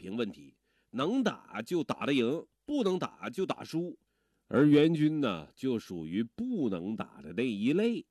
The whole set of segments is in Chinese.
平问题，能打就打得赢，不能打就打输。而袁军呢，就属于不能打的那一类。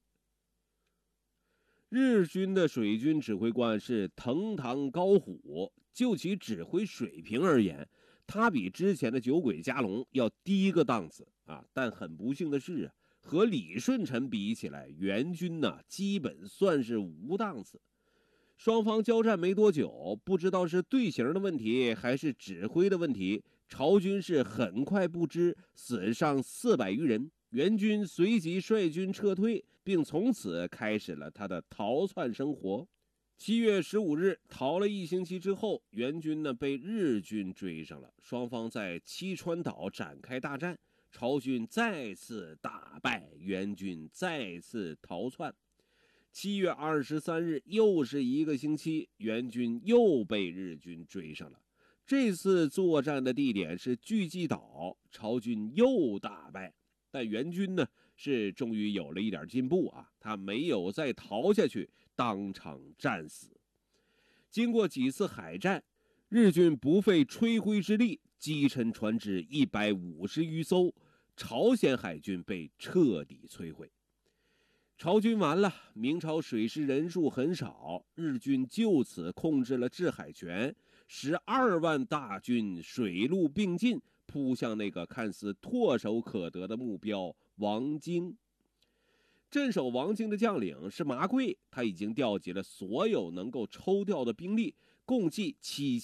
日军的水军指挥官是藤堂高虎，就其指挥水平而言，他比之前的酒鬼加隆要低一个档次啊。但很不幸的是啊，和李舜臣比起来，袁军呢基本算是无档次。双方交战没多久，不知道是队形的问题还是指挥的问题，朝军是很快不支，死上400余人。袁军随即率军撤退，并从此开始了他的逃窜生活。7月15日，逃了1星期之后，袁军呢被日军追上了，双方在七川岛展开大战，朝军再次大败，袁军再次逃窜。7月23日，又是1个星期，袁军又被日军追上了。这次作战的地点是巨济岛，朝军又大败。但袁军呢是终于有了一点进步啊，他没有再逃下去，当场战死。经过几次海战，日军不费吹灰之力击沉船只150余艘，朝鲜海军被彻底摧毁。朝军完了，明朝水师人数很少，日军就此控制了制海权，12万大军水陆并进，扑向那个看似唾手可得的目标王京。镇守王京的将领是麻贵，他已经调集了所有能够抽调的兵力，共计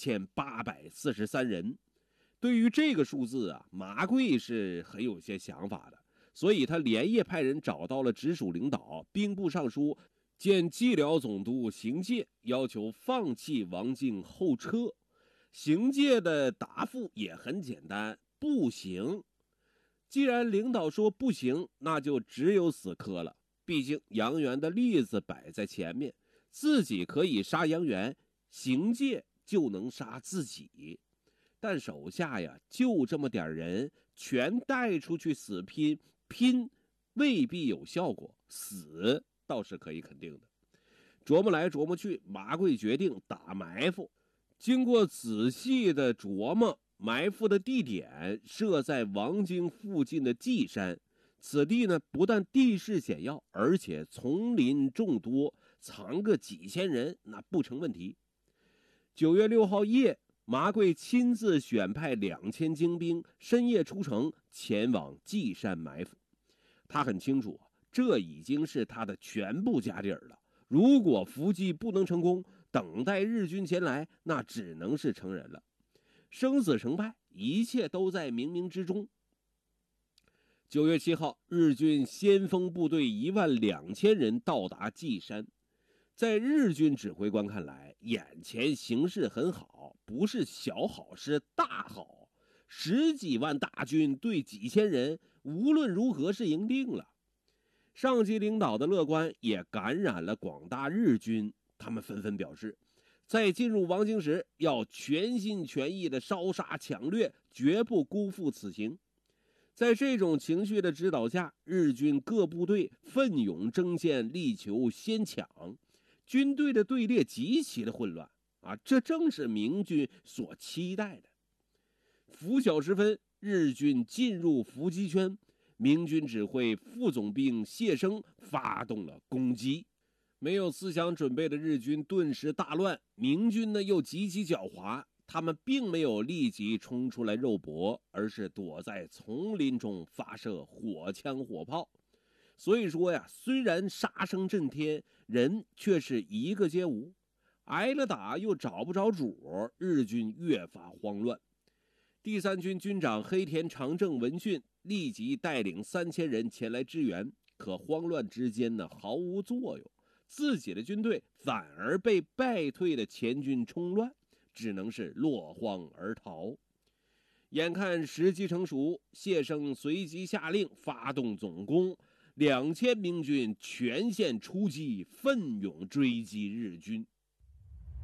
7843人。对于这个数字啊，麻贵是很有些想法的，所以他连夜派人找到了直属领导兵部尚书兼蓟辽总督邢介，要求放弃王京后撤。邢介的答复也很简单，不行。既然领导说不行，那就只有死磕了。毕竟杨元的例子摆在前面，自己可以杀杨元，邢介就能杀自己。但手下呀就这么点人，全带出去死拼，拼未必有效果，死倒是可以肯定的。琢磨来琢磨去，麻贵决定打埋伏。经过仔细的琢磨，埋伏的地点设在王京附近的稷山。此地呢，不但地势险要，而且丛林众多，藏个几千人那不成问题。9月6号夜，麻贵亲自选派2000精兵，深夜出城，前往稷山埋伏。他很清楚，这已经是他的全部家底儿了。如果伏击不能成功，等待日军前来，那只能是成人了。生死成败，一切都在冥冥之中。9月7号，日军先锋部队12000人到达稷山。在日军指挥官看来，眼前形势很好，不是小好，是大好。10几万大军对几千人，无论如何是赢定了。上级领导的乐观也感染了广大日军，他们纷纷表示，在进入王京时要全心全意的烧杀抢掠，绝不辜负此行。在这种情绪的指导下，日军各部队奋勇争先，力求先抢，军队的队列极其的混乱啊！这正是明军所期待的。拂晓时分，日军进入伏击圈，明军指挥副总兵谢生发动了攻击。没有思想准备的日军顿时大乱，明军呢又极其狡猾，他们并没有立即冲出来肉搏，而是躲在丛林中发射火枪火炮。所以说呀，虽然杀声震天，人却是一个皆无。挨了打又找不着主，日军越发慌乱。第3军军长黑田长政闻讯，立即带领3000人前来支援，可慌乱之间呢毫无作用，自己的军队反而被败退的前军冲乱，只能是落荒而逃。眼看时机成熟，谢生随即下令发动总攻，2000明军全线出击，奋勇追击日军。